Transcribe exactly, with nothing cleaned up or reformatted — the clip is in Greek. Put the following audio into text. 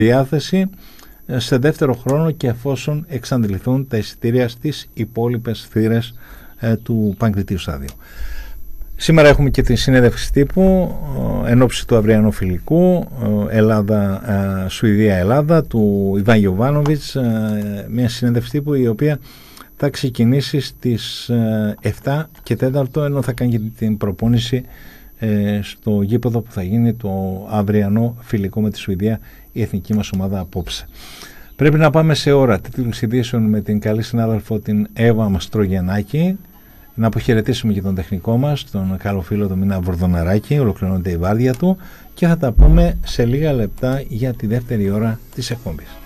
διάθεση σε δεύτερο χρόνο και εφόσον εξαντληθούν τα εισιτήρια στις υπόλοιπες θύρες ε, του Παγκριτίου στάδιου. Σήμερα έχουμε και τη συνέντευξη τύπου εν ώψη του αυριανού φιλικού Ελλάδα, Σουηδία-Ελλάδα του Ιβάν Γιοβάνοβιτς, μια συνέντευξη τύπου η οποία θα ξεκινήσει στις επτά και τέσσερα, ενώ θα κάνει και την προπόνηση στο γήπεδο που θα γίνει το αυριανό φιλικό με τη Σουηδία, η εθνική μας ομάδα απόψε. Πρέπει να πάμε σε ώρα τίτλους ειδήσεων με την καλή συνάδελφο την Εύα Μαστρογιαννάκη. Να αποχαιρετήσουμε και τον τεχνικό μας, τον καλό φίλο τον Μίνα Βορδοναράκη. Ολοκληρώνεται η βάρδια του και θα τα πούμε σε λίγα λεπτά για τη δεύτερη ώρα της εκπομπής.